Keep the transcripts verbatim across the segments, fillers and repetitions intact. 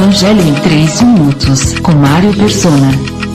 Evangelho em três minutos, com Mário Persona.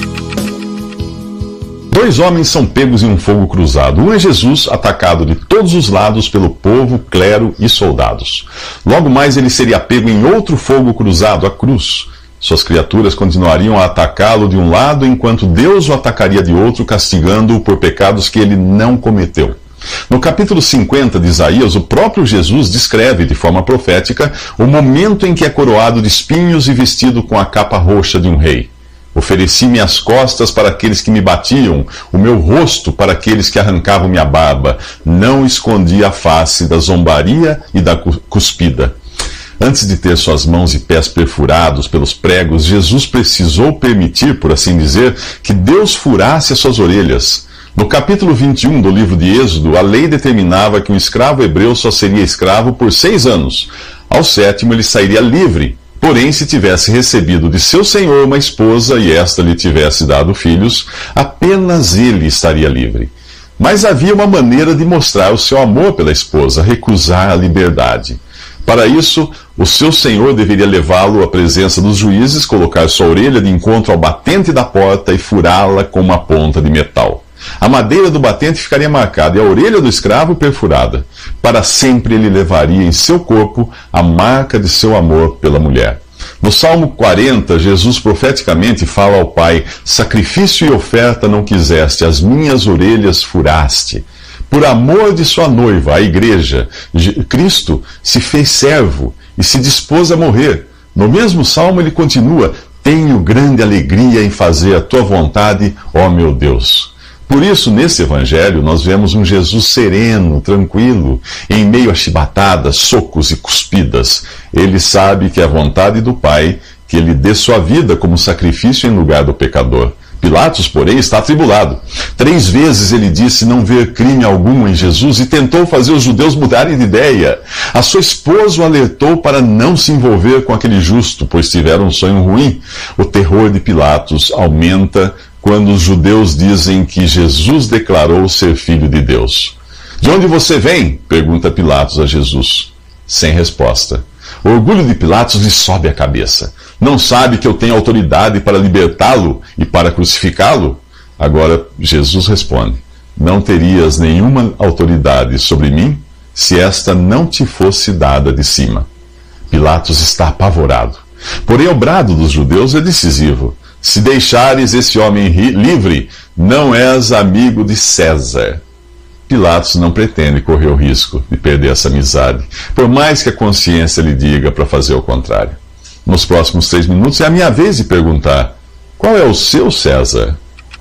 Dois homens são pegos em um fogo cruzado. Um é Jesus, atacado de todos os lados pelo povo, clero e soldados. Logo mais ele seria pego em outro fogo cruzado, a cruz. Suas criaturas continuariam a atacá-lo de um lado, enquanto Deus o atacaria de outro, castigando-o por pecados que ele não cometeu. No capítulo cinquenta de Isaías, o próprio Jesus descreve, de forma profética, o momento em que é coroado de espinhos e vestido com a capa roxa de um rei. Ofereci minhas costas para aqueles que me batiam, o meu rosto para aqueles que arrancavam minha barba. Não escondi a face da zombaria e da cuspida. Antes de ter suas mãos e pés perfurados pelos pregos, Jesus precisou permitir, por assim dizer, que Deus furasse as suas orelhas. No capítulo vinte e um do livro de Êxodo, a lei determinava que um escravo hebreu só seria escravo por seis anos. Ao sétimo, ele sairia livre. Porém, se tivesse recebido de seu senhor uma esposa e esta lhe tivesse dado filhos, apenas ele estaria livre. Mas havia uma maneira de mostrar o seu amor pela esposa, recusar a liberdade. Para isso, o seu senhor deveria levá-lo à presença dos juízes, colocar sua orelha de encontro ao batente da porta e furá-la com uma ponta de metal. A madeira do batente ficaria marcada e a orelha do escravo perfurada. Para sempre ele levaria em seu corpo a marca de seu amor pela mulher. No Salmo quarenta, Jesus profeticamente fala ao Pai: sacrifício e oferta não quiseste, as minhas orelhas furaste. Por amor de sua noiva, a igreja, Cristo se fez servo e se dispôs a morrer. No mesmo salmo ele continua: tenho grande alegria em fazer a tua vontade, ó meu Deus. Por isso, nesse evangelho, nós vemos um Jesus sereno, tranquilo, em meio a chibatadas, socos e cuspidas. Ele sabe que é a vontade do Pai que ele dê sua vida como sacrifício em lugar do pecador. Pilatos, porém, está atribulado. Três vezes ele disse não ver crime algum em Jesus e tentou fazer os judeus mudarem de ideia. A sua esposa o alertou para não se envolver com aquele justo, pois tiveram um sonho ruim. O terror de Pilatos aumenta quando os judeus dizem que Jesus declarou ser filho de Deus. De onde você vem? Pergunta Pilatos a Jesus. Sem resposta. O orgulho de Pilatos lhe sobe a cabeça. Não sabe que eu tenho autoridade para libertá-lo e para crucificá-lo? Agora Jesus responde: não terias nenhuma autoridade sobre mim se esta não te fosse dada de cima. Pilatos está apavorado. Porém, o brado dos judeus é decisivo. Se deixares esse homem livre, não és amigo de César. Pilatos não pretende correr o risco de perder essa amizade, por mais que a consciência lhe diga para fazer o contrário. Nos próximos três minutos é a minha vez de perguntar: qual é o seu César?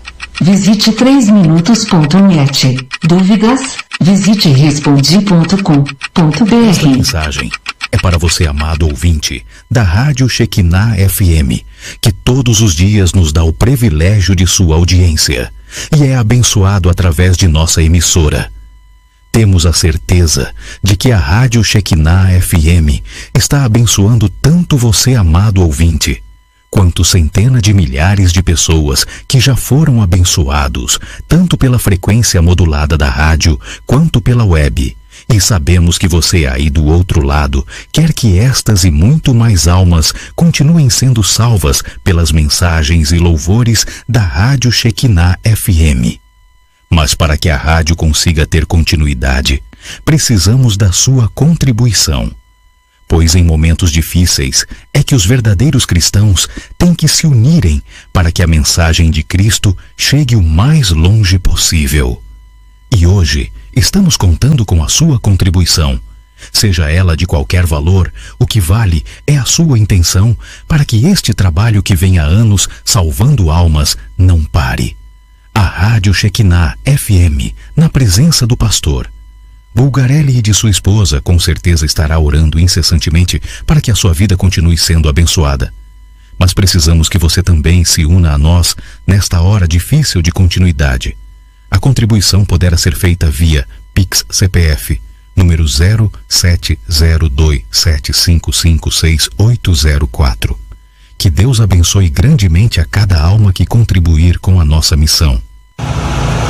Visite três minutos ponto net. Dúvidas? Visite respondi ponto com ponto br. Esta mensagem é para você, amado ouvinte da Rádio Shekinah F M, que todos os dias nos dá o privilégio de sua audiência e é abençoado através de nossa emissora. Temos a certeza de que a Rádio Shekinah F M está abençoando tanto você, amado ouvinte, quanto centenas de milhares de pessoas que já foram abençoados, tanto pela frequência modulada da rádio, quanto pela web. E sabemos que você aí do outro lado quer que estas e muito mais almas continuem sendo salvas pelas mensagens e louvores da Rádio Shekinah F M. Mas para que a rádio consiga ter continuidade, precisamos da sua contribuição. Pois em momentos difíceis é que os verdadeiros cristãos têm que se unirem para que a mensagem de Cristo chegue o mais longe possível. E hoje estamos contando com a sua contribuição. Seja ela de qualquer valor, o que vale é a sua intenção para que este trabalho que vem há anos salvando almas não pare. A Rádio Shekinah F M, na presença do pastor Bulgarelli e de sua esposa, com certeza estará orando incessantemente para que a sua vida continue sendo abençoada. Mas precisamos que você também se una a nós nesta hora difícil de continuidade. A contribuição poderá ser feita via Pix C P F, número zero sete zero dois sete cinco cinco seis oito zero quatro. Que Deus abençoe grandemente a cada alma que contribuir com a nossa missão.